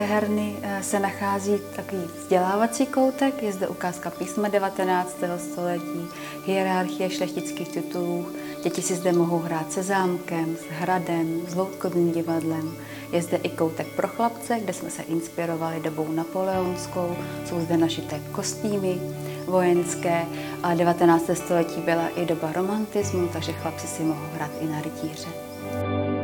Herny se nachází takový vzdělávací koutek, je zde ukázka písma 19. století, hierarchie šlechtických titulů. Děti si zde mohou hrát se zámkem, s hradem, s loutkovým divadlem. Je zde i koutek pro chlapce, kde jsme se inspirovali dobou napoleonskou. Jsou zde našité kostýmy vojenské a 19. století byla i doba romantismu, takže chlapci si mohou hrát i na rytíře.